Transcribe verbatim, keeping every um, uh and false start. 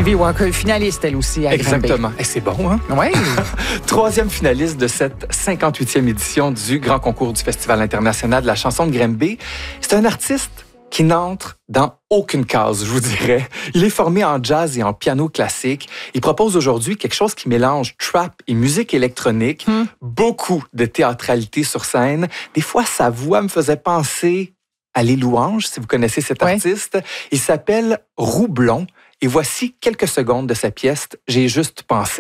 Stevie Walker, finaliste elle aussi à Exactement. Et c'est bon, hein? Oui. Troisième finaliste de cette cinquante-huitième édition du Grand Concours du Festival international de la chanson de Granby. C'est un artiste qui n'entre dans aucune case, je vous dirais. Il est formé en jazz et en piano classique. Il propose aujourd'hui quelque chose qui mélange trap et musique électronique, hmm. beaucoup de théâtralité sur scène. Des fois, sa voix me faisait penser à Les Louanges, si vous connaissez cet ouais. artiste. Il s'appelle Roublon. Et voici quelques secondes de sa pièce « J'ai juste pensé ».